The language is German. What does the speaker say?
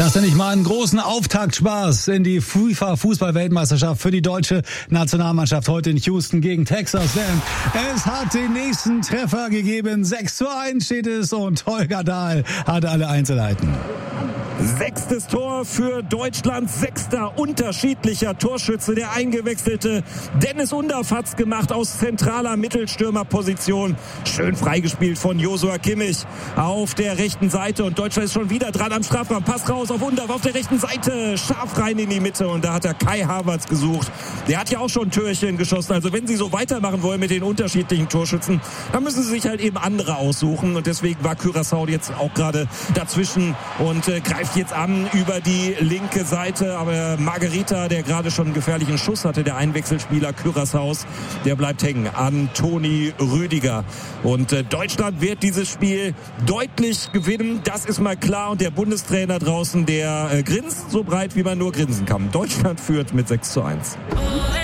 Das nenne ich mal einen großen Auftaktspaß in die FIFA-Fußball-Weltmeisterschaft für die deutsche Nationalmannschaft heute in Houston gegen Texas. Denn es hat den nächsten Treffer gegeben. 6:1 steht es und Holger Dahl hat alle Einzelheiten. 6. Tor für Deutschland, 6. unterschiedlicher Torschütze. Der eingewechselte Dennis Undaff hat's gemacht aus zentraler Mittelstürmerposition. Schön freigespielt von Joshua Kimmich auf der rechten Seite. Und Deutschland ist schon wieder dran am Strafraum. Pass raus auf Undaff auf der rechten Seite. Scharf rein in die Mitte. Und da hat er Kai Havertz gesucht. Der hat ja auch schon ein Türchen geschossen. Also wenn sie so weitermachen wollen mit den unterschiedlichen Torschützen, dann müssen sie sich halt eben andere aussuchen. Und deswegen war Curaçao jetzt auch gerade dazwischen und greift jetzt an über die linke Seite, aber Margarita, der gerade schon einen gefährlichen Schuss hatte, der Einwechselspieler Curaçaos, der bleibt hängen an Toni Rüdiger. Und Deutschland wird dieses Spiel deutlich gewinnen, das ist mal klar. Und der Bundestrainer draußen, der grinst so breit, wie man nur grinsen kann. Deutschland führt mit 6:1.